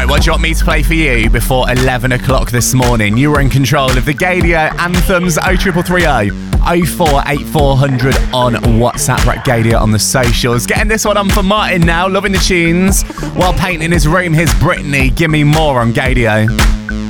Right, what do you want me to play for you before 11 o'clock this morning? You were in control of the Gaydio anthems. 0330 048400 on WhatsApp. Right, Gaydio on the socials. Getting this one on for Martin now. Loving the tunes while painting his room. Here's Britney. Give me more on Gaydio.